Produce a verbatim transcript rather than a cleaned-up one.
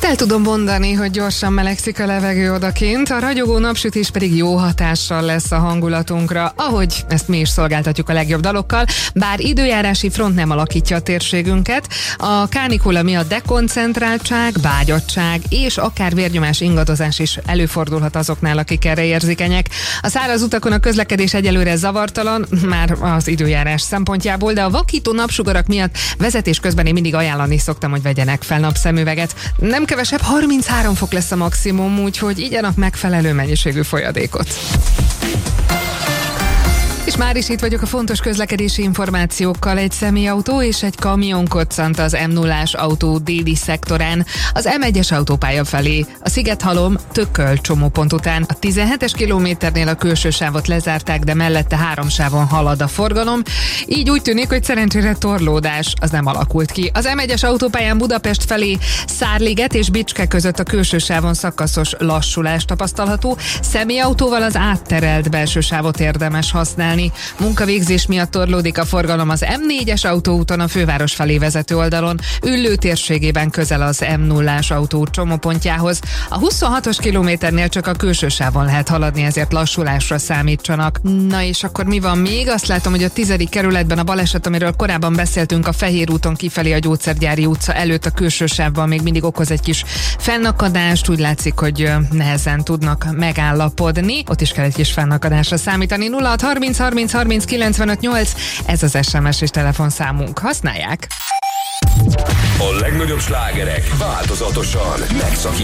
Azt el tudom mondani, hogy gyorsan melegszik a levegő odakint, a ragyogó napsütés pedig jó hatással lesz a hangulatunkra, ahogy ezt mi is szolgáltatjuk a legjobb dalokkal, bár időjárási front nem alakítja a térségünket, a kánikula miatt dekoncentráltság, bágyadottság és akár vérnyomás ingadozás is előfordulhat azoknál, akik erre érzékenyek. A száraz utakon a közlekedés egyelőre zavartalan, már az időjárás szempontjából, de a vakító napsugarak miatt vezetés közben én mindig ajánlani szoktam, hogy vegyenek fel napszemüveget. Nem kevesebb, harminchárom fok lesz a maximum, úgyhogy igyanak megfelelő mennyiségű folyadékot. És már is itt vagyok a fontos közlekedési információkkal. Egy személyautó és egy kamion koccant az em nullás autó déli szektorán, az em egyes autópálya felé, a Szigethalom Tököl csomópont után. A tizenhetes kilométernél a külső sávot lezárták, de mellette három sávon halad a forgalom. Így úgy tűnik, hogy szerencsére torlódás az nem alakult ki. Az em egyes autópályán Budapest felé Szárliget és Bicske között a külső sávon szakaszos lassulás tapasztalható. Személyautóval az átterelt belső sávot érdemes használni. Munkavégzés miatt torlódik a forgalom az em négyes autóúton a főváros felé vezető oldalon, Üllő térségében közel az em nullás autó csomópontjához. A huszonhatos kilométernél csak a külső sávon lehet haladni, ezért lassulásra számítsanak. Na és akkor mi van még? Azt látom, hogy a tizedik kerületben a baleset, amiről korábban beszéltünk, a Fehér úton kifelé a Gyógyszergyári utca előtt a külső sávban még mindig okoz egy kis fennakadást, úgy látszik, hogy nehezen tudnak megállapodni. Ott is kell egy kis fennakadásra számítani. nulla hat harminc harminc harminc kilencvenöt nyolc, ez az es em es és telefonszámunk. Használják! A legnagyobb slágerek változatosan megszakítják.